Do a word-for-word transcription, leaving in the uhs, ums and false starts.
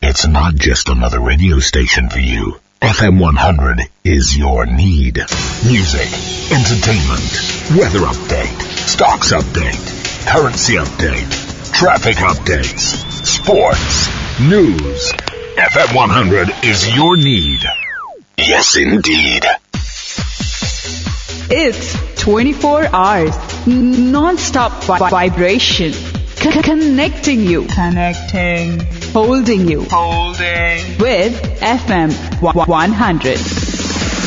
it's not just another radio station for you. F M one hundred is your need. Music, entertainment, weather update, stocks update, currency update, traffic updates, sports, news. F M one hundred is your need. Yes, indeed. It's twenty-four hours, non-stop vi- vibration. C- connecting you. Connecting. Holding you. Holding. With F M one hundred.